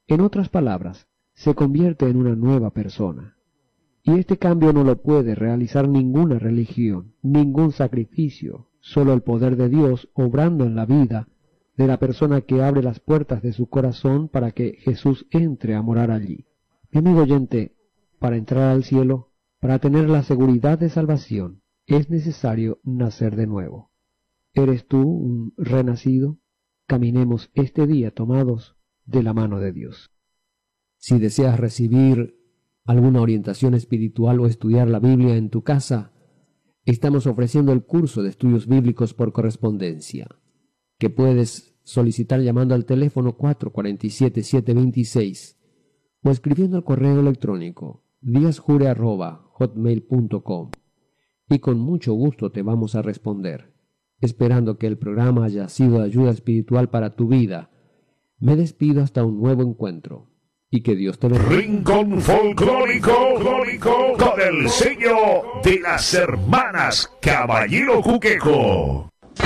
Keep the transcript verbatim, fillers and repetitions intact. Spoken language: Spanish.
En otras palabras, se convierte en una nueva persona. Y este cambio no lo puede realizar ninguna religión, ningún sacrificio, solo el poder de Dios obrando en la vida de la persona que abre las puertas de su corazón para que Jesús entre a morar allí. Mi amigo oyente, para entrar al cielo, para tener la seguridad de salvación, es necesario nacer de nuevo. ¿Eres tú un renacido? Caminemos este día tomados de la mano de Dios. Si deseas recibir alguna orientación espiritual o estudiar la Biblia en tu casa, estamos ofreciendo el curso de estudios bíblicos por correspondencia, que puedes solicitar llamando al teléfono cuatro cuatro siete, siete dos seis o escribiendo al correo electrónico diasjure arroba hotmail punto com, y con mucho gusto te vamos a responder. Esperando que el programa haya sido de ayuda espiritual para tu vida, me despido hasta un nuevo encuentro. Y que Dios te bendiga. Rincón folclórico, folclórico con el sello de las hermanas Caballero Cuquejo.